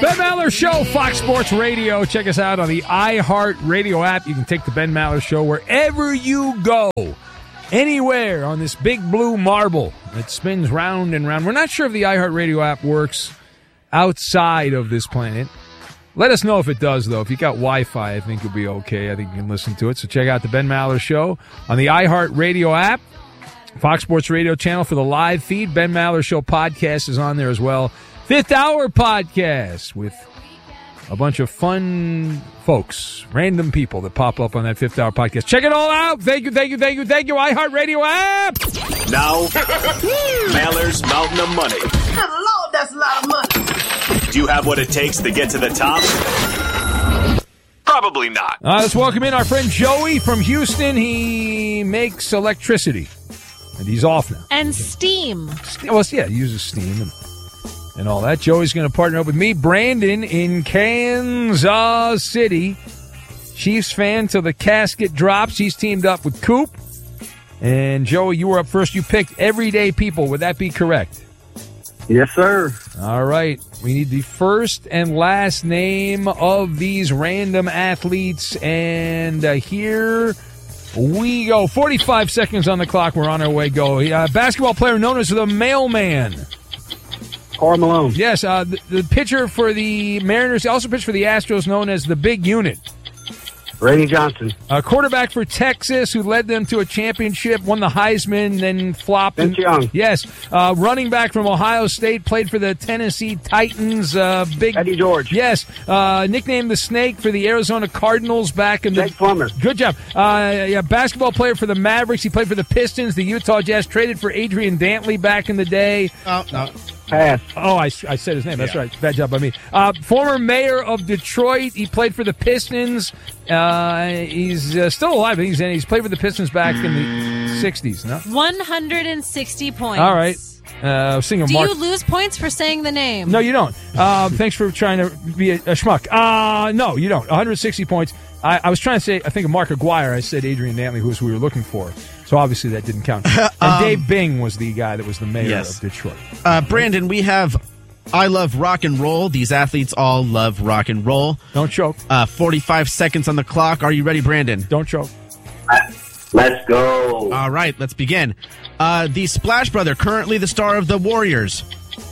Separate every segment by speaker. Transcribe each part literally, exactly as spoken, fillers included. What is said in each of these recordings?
Speaker 1: Ben Maller Show, Fox Sports Radio. Check us out on the iHeart Radio app. You can take the Ben Maller Show wherever you go, anywhere on this big blue marble that spins round and round. We're not sure if the iHeart Radio app works outside of this planet. Let us know if it does, though. If you got Wi-Fi, I think you'll be okay. I think you can listen to it. So check out the Ben Maller Show on the iHeart Radio app. Fox Sports Radio channel for the live feed. Ben Maller Show podcast is on there as well. Fifth Hour Podcast with a bunch of fun folks, random people that pop up on that Fifth Hour Podcast. Check it all out. Thank you, thank you, thank you, thank you, iHeartRadio app.
Speaker 2: Now, Maller's Mountain of Money.
Speaker 3: Good Lord, that's a lot of money.
Speaker 2: Do you have what it takes to get to the top? Probably not.
Speaker 1: Uh, let's welcome in our friend Joey from Houston. He makes electricity, and he's off now.
Speaker 4: And steam.
Speaker 1: Well, yeah, he uses steam and... and all that. Joey's going to partner up with me, Brandon, in Kansas City. Chiefs fan till the casket drops. He's teamed up with Coop. And, Joey, you were up first. You picked Everyday People. Would that be correct?
Speaker 5: Yes, sir.
Speaker 1: All right. We need the first and last name of these random athletes. And uh, here we go. forty-five seconds on the clock. We're on our way. Go. Uh, basketball player known as the Mailman.
Speaker 5: Karl Malone.
Speaker 1: Yes, uh, the, the pitcher for the Mariners, he also pitched for the Astros, known as the Big Unit.
Speaker 5: Randy Johnson.
Speaker 1: A quarterback for Texas who led them to a championship, won the Heisman, then flopped.
Speaker 5: Vince Young.
Speaker 1: Yes. Uh, running back from Ohio State, played for the Tennessee Titans. Uh, big
Speaker 5: Eddie George.
Speaker 1: Yes. Uh, nicknamed the Snake for the Arizona Cardinals back in the...
Speaker 5: Jake Plummer.
Speaker 1: Good job. Uh, yeah, basketball player for the Mavericks. He played for the Pistons, the Utah Jazz, traded for Adrian Dantley back in the day.
Speaker 6: Oh, no.
Speaker 5: Pass.
Speaker 1: Oh, I, I said his name. That's
Speaker 6: Yeah.
Speaker 1: right. Bad job by me. Uh, former mayor of Detroit. He played for the Pistons. Uh, he's uh, still alive. He's he's played for the Pistons back in the sixties. No.
Speaker 4: one hundred sixty points.
Speaker 1: All right. Uh, sing a
Speaker 4: Do
Speaker 1: Mark.
Speaker 4: you lose points for saying the name?
Speaker 1: No, you don't. Uh, thanks for trying to be a, a schmuck. Uh, no, you don't. one hundred sixty points. I, I was trying to say, I think of Mark Aguirre. I said Adrian Dantley, who was who we were looking for. So obviously that didn't count. And
Speaker 6: Um,
Speaker 1: Dave Bing was the guy that was the mayor
Speaker 6: Yes.
Speaker 1: of Detroit.
Speaker 6: Uh, Brandon, we have I Love Rock and Roll. These athletes all love rock and roll.
Speaker 1: Don't choke.
Speaker 6: Uh, forty-five seconds on the clock. Are you ready, Brandon?
Speaker 1: Don't choke.
Speaker 5: Let's go.
Speaker 6: All right, let's begin. Uh, the Splash Brother, currently the star of the Warriors.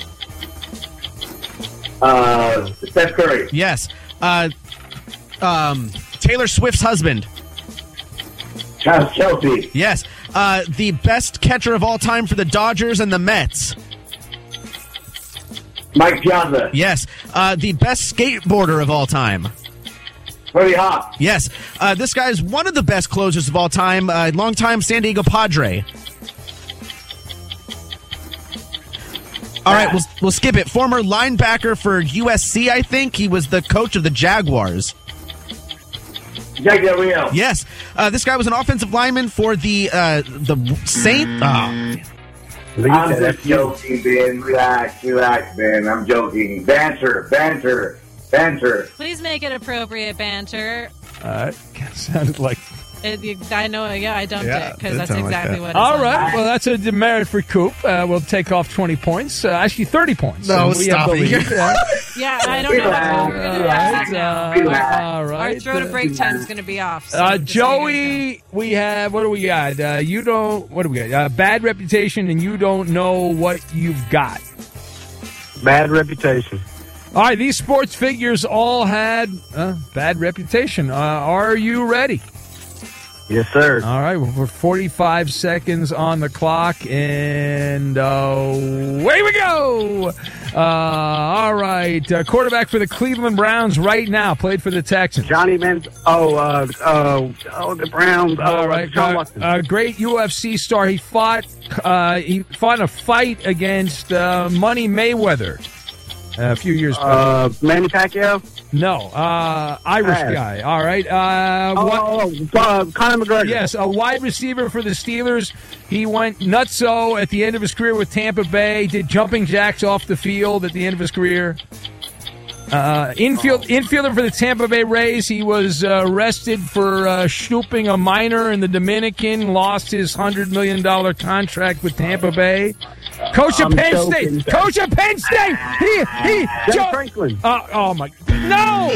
Speaker 5: Uh, Steph Curry.
Speaker 6: Yes. Uh, um, Taylor Swift's husband.
Speaker 5: Travis Kelce.
Speaker 6: Yes. Uh, the best catcher of all time for the Dodgers and the Mets.
Speaker 5: Mike Piazza.
Speaker 6: Yes. Uh, the best skateboarder of all time.
Speaker 5: Freddie Hawk.
Speaker 6: Yes. Uh, this guy is one of the best closers of all time. Uh, longtime San Diego Padre. All right, we'll, we'll skip it. Former linebacker for U S C, I think. He was the coach of the Jaguars.
Speaker 5: Jack Del Rio.
Speaker 6: Yes. Uh, this guy was an offensive lineman for the uh, the Saint. Oh.
Speaker 5: I'm just joking, Ben. Relax, relax, Ben. I'm joking. Banter, banter, banter.
Speaker 4: Please make it appropriate banter.
Speaker 1: Uh, sounded like...
Speaker 4: It, I know, yeah, I dumped
Speaker 6: Yeah,
Speaker 4: it because
Speaker 6: it
Speaker 4: that's
Speaker 6: sounded like
Speaker 4: exactly
Speaker 6: that.
Speaker 4: what it
Speaker 1: All
Speaker 4: sounded
Speaker 1: right.
Speaker 4: like.
Speaker 1: Well, that's a demerit for Coop. Uh, we'll take off twenty points. Uh, actually, thirty points.
Speaker 6: No,
Speaker 1: And we
Speaker 6: stop
Speaker 1: have the
Speaker 6: it.
Speaker 1: lead. Yeah.
Speaker 4: Yeah, I don't know what we're going to do
Speaker 1: Relax,
Speaker 4: now.
Speaker 1: uh, all
Speaker 4: Our
Speaker 1: right.
Speaker 4: throw to break time is going to be off. So
Speaker 1: Uh,
Speaker 4: just so you guys know.
Speaker 1: Joey, we have, what do we got? Uh, you don't, what do we got? Uh, bad reputation, and you don't know what you've got.
Speaker 5: Bad reputation.
Speaker 1: All right, these sports figures all had uh, bad reputation. Uh, are you ready?
Speaker 5: Yes, sir.
Speaker 1: All right, we're forty-five seconds on the clock, and uh, away we go. Uh, all right, uh, quarterback for the Cleveland Browns right now, played for the Texans.
Speaker 5: Johnny Mans. Oh, uh, uh, oh, the Browns.
Speaker 1: All
Speaker 5: Oh,
Speaker 1: right,
Speaker 5: John
Speaker 1: uh,
Speaker 5: Watson.
Speaker 1: a great U F C star. He fought. Uh, he fought in a fight against uh, Money Mayweather a few years back.
Speaker 5: Uh, Manny Pacquiao.
Speaker 1: No, uh, Irish
Speaker 5: Pass.
Speaker 1: guy. All right. Uh,
Speaker 5: Oh,
Speaker 1: what?
Speaker 5: oh, uh, Conor McGregor.
Speaker 1: Yes, a wide receiver for the Steelers. He went nutso at the end of his career with Tampa Bay. Did jumping jacks off the field at the end of his career. Uh, infield infielder for the Tampa Bay Rays. He was uh, arrested for uh, snooping a minor in the Dominican. Lost his hundred million dollar contract with Tampa Bay. Coach of Penn State. Coach of Penn State. He he.
Speaker 7: Joe Franklin.
Speaker 1: Uh, oh my no.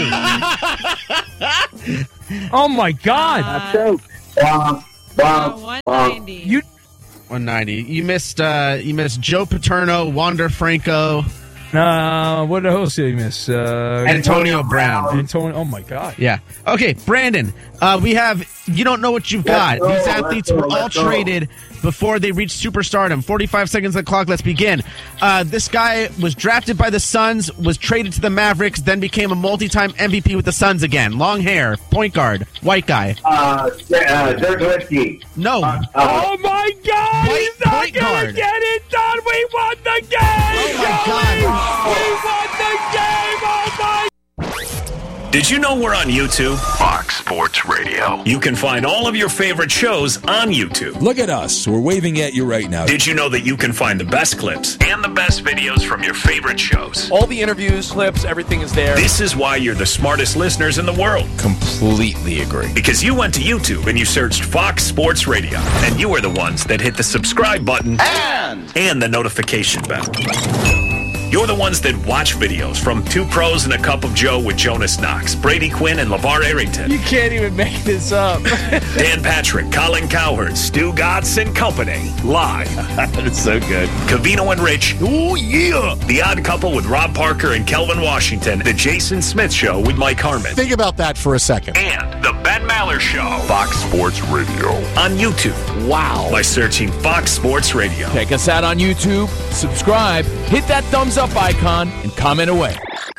Speaker 1: Oh my God.
Speaker 5: I choked. Wow. Wow.
Speaker 4: one ninety.
Speaker 1: You.
Speaker 6: one ninety. You missed. Uh, you missed Joe Paterno, Wander Franco,
Speaker 1: Uh, what else did he miss? Uh,
Speaker 6: Antonio Brown.
Speaker 1: Antonio. Oh my God.
Speaker 6: Yeah. Okay, Brandon. Uh, we have. You don't know what you've got.
Speaker 5: Let's go,
Speaker 6: These athletes
Speaker 5: let's go,
Speaker 6: were all
Speaker 5: let's go.
Speaker 6: traded before they reached superstardom. forty-five seconds on the clock. Let's begin. Uh, this guy was drafted by the Suns, was traded to the Mavericks, then became a multi-time M V P with the Suns again. Long hair, point guard, white guy.
Speaker 5: Uh, uh, Dirk Nowitzki.
Speaker 6: No.
Speaker 5: Uh,
Speaker 1: Oh my God!
Speaker 6: White
Speaker 1: He's not
Speaker 6: point
Speaker 1: gonna
Speaker 6: guard.
Speaker 1: get it done. We won the game.
Speaker 6: Oh my
Speaker 1: Joey!
Speaker 6: God.
Speaker 1: We won the game. Oh my.
Speaker 2: Did you know we're on YouTube?
Speaker 8: Fox Sports Radio.
Speaker 2: You can find all of your favorite shows on YouTube.
Speaker 9: Look at us. We're waving at you right now.
Speaker 2: Did you know that you can find the best clips and the best videos from your favorite shows?
Speaker 10: All the interviews, clips, everything is there.
Speaker 2: This is why you're the smartest listeners in the world.
Speaker 9: Completely agree.
Speaker 2: Because you went to YouTube and you searched Fox Sports Radio. And you are the ones that hit the subscribe button
Speaker 8: And
Speaker 2: and the notification bell. You're the ones that watch videos from Two Pros and a Cup of Joe with Jonas Knox, Brady Quinn, and LeVar Arrington.
Speaker 10: You can't even make this up.
Speaker 2: Dan Patrick, Colin Cowherd, Stu Gotts and Company. Live.
Speaker 8: it's so good.
Speaker 2: Cavino and Rich. Oh, yeah. The Odd Couple with Rob Parker and Kelvin Washington. The Jason Smith Show with Mike Harmon.
Speaker 11: Think about that for a second.
Speaker 2: And The Ben Maller Show.
Speaker 8: Fox Sports Radio.
Speaker 2: On YouTube.
Speaker 10: Wow.
Speaker 2: By searching Fox Sports Radio.
Speaker 10: Check us out on YouTube, subscribe, hit that thumbs up icon, and comment away.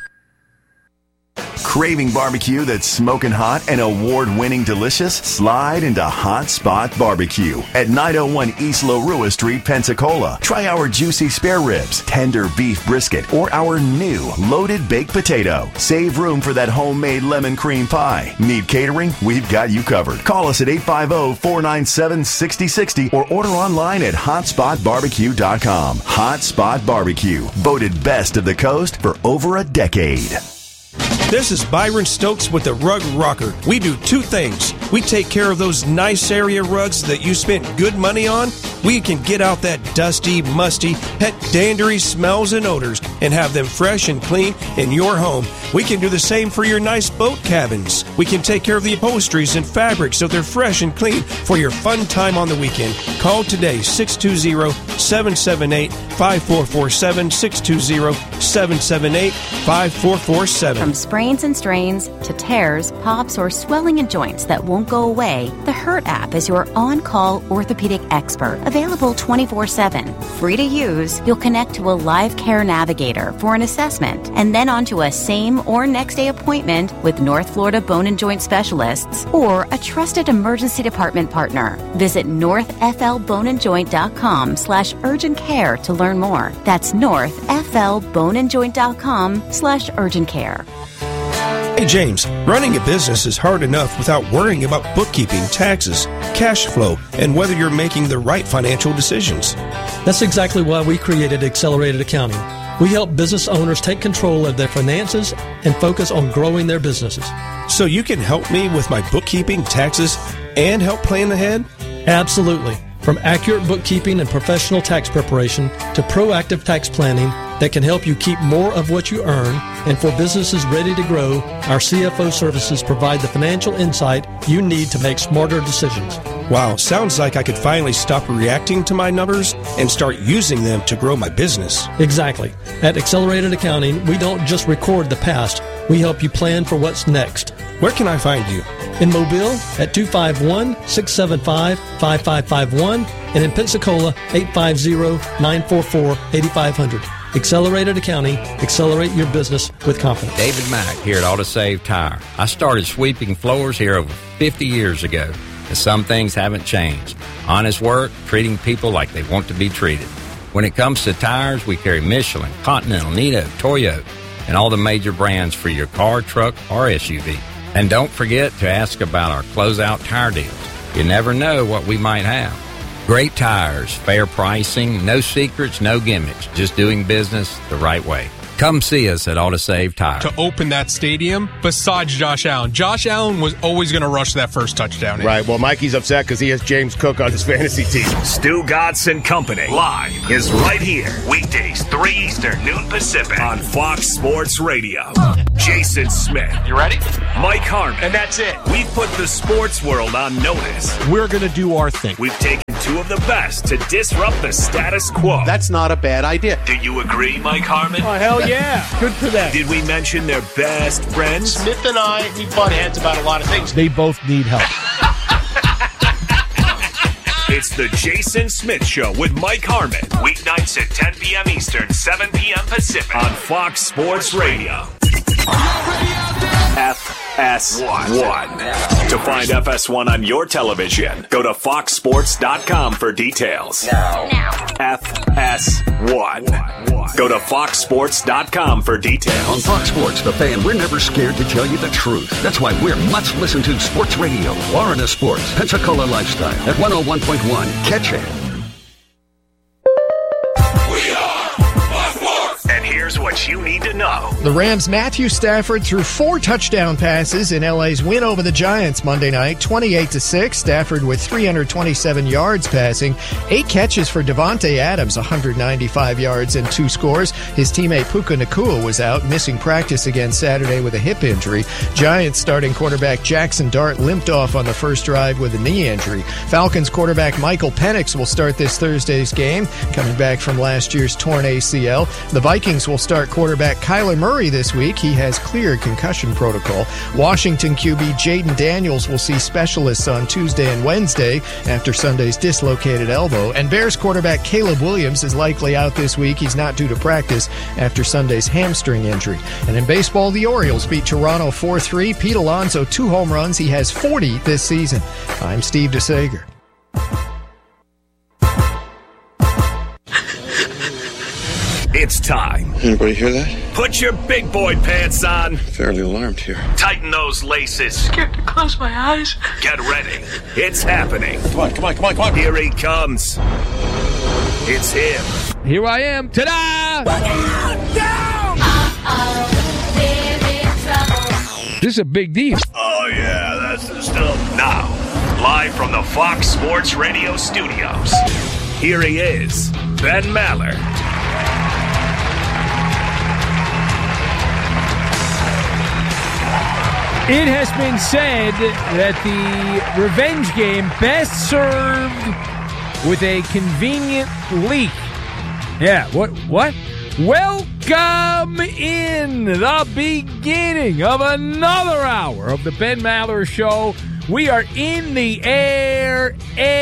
Speaker 12: Craving barbecue that's smoking hot and award-winning delicious? Slide into Hot Spot Barbecue at nine oh one East Larua Street, Pensacola. Try our juicy spare ribs, tender beef brisket, or our new loaded baked potato. Save room for that homemade lemon cream pie. Need catering? We've got you covered. Call us at eight five zero, four nine seven, six zero six zero or order online at hot spot barbecue dot com. Hot Spot Barbecue, voted best of the coast for over a decade.
Speaker 13: This is Byron Stokes with the Rug Rocker. We do two things. We take care of those nice area rugs that you spent good money on. We can get out that dusty, musty, pet dandery smells and odors and have them fresh and clean in your home. We can do the same for your nice boat cabins. We can take care of the upholsteries and fabrics so they're fresh and clean for your fun time on the weekend. Call today, six two zero, seven seven eight, five four four seven, six two zero, seven seven eight, five four four seven.
Speaker 14: From sprains and strains to tears, pops, or swelling in joints that won't go away, the Hurt app is your on-call orthopedic expert. Available twenty-four seven. Free to use, you'll connect to a live care navigator for an assessment and then onto a same or next day appointment with North Florida Bone and Joint Specialists or a trusted emergency department partner. Visit north f l bone and joint dot com slash urgent care to learn more. That's north f l bone and joint dot com slash urgent care.
Speaker 13: Hey James, running a business is hard enough without worrying about bookkeeping, taxes, cash flow, and whether you're making the right financial decisions.
Speaker 15: That's exactly why we created Accelerated Accounting. We help business owners take control of their finances and focus on growing their businesses.
Speaker 13: So you can help me with my bookkeeping, taxes, and help plan ahead?
Speaker 15: Absolutely. From accurate bookkeeping and professional tax preparation to proactive tax planning that can help you keep more of what you earn, and for businesses ready to grow, our C F O services provide the financial insight you need to make smarter decisions.
Speaker 13: Wow, sounds like I could finally stop reacting to my numbers and start using them to grow my business.
Speaker 15: Exactly. At Accelerated Accounting, we don't just record the past, we help you plan for what's next.
Speaker 13: Where can I find you?
Speaker 15: In Mobile at two five one, six seven five, five five five one and in Pensacola eight five zero, nine four four, eight five zero zero. Accelerated Accounting. Accelerate your business with confidence.
Speaker 16: David Mack here at AutoSave Tire. I started sweeping floors here over fifty years ago, and some things haven't changed. Honest work, treating people like they want to be treated. When it comes to tires, we carry Michelin, Continental, Nitto, Toyo, and all the major brands for your car, truck, or S U V. And don't forget to ask about our closeout tire deals. You never know what we might have. Great tires, fair pricing, no secrets, no gimmicks, just doing business the right way. Come see us at Auto Save Tire.
Speaker 7: To open that stadium, besides Josh Allen. Josh Allen was always going to rush that first touchdown in.
Speaker 11: Right. Well, Mikey's upset because he has James Cook on his fantasy team.
Speaker 2: Stu Godson Company live is right here. Weekdays, three Eastern, noon Pacific on Fox Sports Radio. Jason Smith.
Speaker 17: You ready?
Speaker 2: Mike Harmon.
Speaker 17: And that's it.
Speaker 2: We've put the sports world on notice.
Speaker 17: We're going to do our thing.
Speaker 2: We've taken two of the best to disrupt the status quo.
Speaker 17: That's not a bad idea.
Speaker 2: Do you agree, Mike Harmon?
Speaker 1: Oh, hell yeah. Good for them.
Speaker 2: Did we mention their best friends?
Speaker 17: Smith and I, we butt heads about a lot of things.
Speaker 1: They both need help.
Speaker 2: It's the Jason Smith Show with Mike Harmon. Weeknights at ten p.m. Eastern, seven p.m. Pacific on Fox Sports Radio. F S one. To find F S one on your television, go to fox sports dot com for details.
Speaker 18: Now.
Speaker 2: F S one. Go to fox sports dot com for details.
Speaker 19: On Fox Sports, the fan, we're never scared to tell you the truth. That's why we're much listened to Sports Radio, Florida Sports, Pensacola Lifestyle at one oh one point one. Catch it.
Speaker 2: And here's what you need to know.
Speaker 20: The Rams' Matthew Stafford threw four touchdown passes in L A's win over the Giants Monday night, twenty-eight to six. Stafford with three hundred twenty-seven yards passing, eight catches for Devontae Adams, one hundred ninety-five yards and two scores. His teammate Puka Nacua was out, missing practice again Saturday with a hip injury. Giants starting quarterback Jackson Dart limped off on the first drive with a knee injury. Falcons quarterback Michael Penix will start this Thursday's game, coming back from last year's torn A C L. The Vikings will start quarterback Kyler Murray this week. He has cleared concussion protocol. Washington Q B Jaden Daniels will see specialists on Tuesday and Wednesday after Sunday's dislocated elbow. And Bears quarterback Caleb Williams is likely out this week. He's not due to practice after Sunday's hamstring injury. And in baseball, the Orioles beat Toronto four three. Pete Alonso, two home runs. He has forty this season. I'm Steve DeSager.
Speaker 2: It's time.
Speaker 21: Anybody hear that?
Speaker 2: Put your big boy pants on.
Speaker 21: Fairly alarmed here.
Speaker 2: Tighten those laces.
Speaker 3: Scared to close my eyes.
Speaker 2: Get ready. It's happening.
Speaker 21: Come on, come on, come on, come on.
Speaker 2: Here he comes. It's him.
Speaker 1: Here I am. Ta-da!
Speaker 2: Down!
Speaker 18: Uh-oh, we're in trouble.
Speaker 1: This is a big deal.
Speaker 2: Oh, yeah, that's the stuff. Now, live from the Fox Sports Radio studios, here he is, Ben Maller.
Speaker 1: It has been said that the revenge game best served with a convenient leak. Yeah, what? What? Welcome in the beginning of another hour of the Ben Maller Show. We are in the air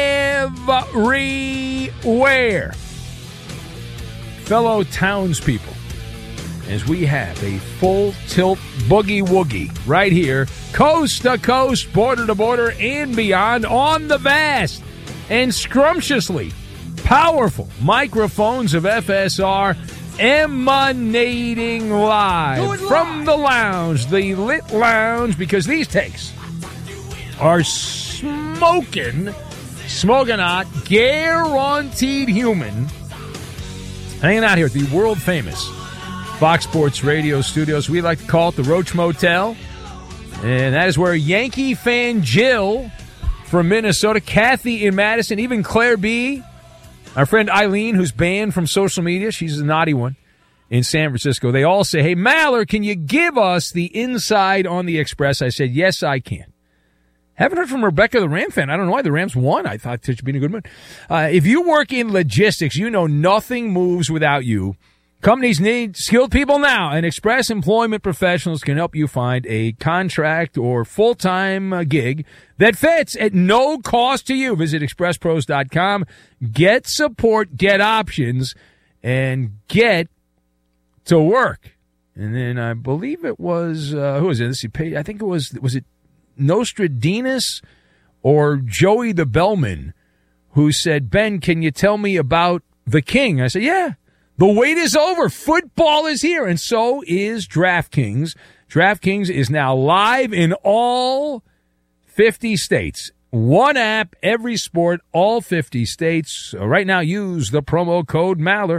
Speaker 1: everywhere. Fellow townspeople, as we have a full tilt boogie woogie right here, coast to coast, border to border, and beyond on the vast and scrumptiously powerful microphones of F S R, emanating live from the lounge, the lit lounge, because these takes are smoking, smoking hot, guaranteed human. Hanging out here at the world famous Fox Sports Radio studios. We like to call it the Roach Motel. And that is where Yankee fan Jill from Minnesota, Kathy in Madison, even Claire B., our friend Eileen, who's banned from social media, she's a naughty one, in San Francisco. They all say, hey, Maller, can you give us the inside on the Express? I said, yes, I can. Haven't heard from Rebecca, the Ram fan. I don't know why the Rams won. I thought she'd be in a good mood. Uh, if you work in logistics, you know nothing moves without you. Companies need skilled people now, and Express Employment Professionals can help you find a contract or full-time uh, gig that fits at no cost to you. Visit express pros dot com. Get support, get options, and get to work. And then I believe it was, uh, who was it? Let's see, I think it was, was it Nostradamus or Joey the Bellman who said, Ben, can you tell me about the King? I said, yeah. The wait is over. Football is here, and so is DraftKings. DraftKings is now live in all fifty states. One app, every sport, all fifty states. So right now, use the promo code Maller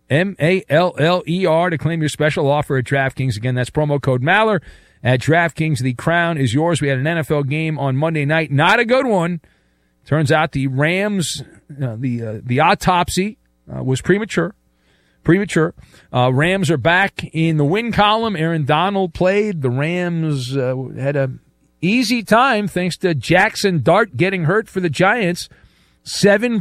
Speaker 1: M A L L E R, to claim your special offer at DraftKings. Again, that's promo code Maller at DraftKings. The crown is yours. We had an N F L game on Monday night. Not a good one. Turns out the Rams, uh, the uh, the autopsy uh, was premature. Premature. Uh, Rams are back in the win column. Aaron Donald played. The Rams uh, had a easy time thanks to Jackson Dart getting hurt for the Giants. Seven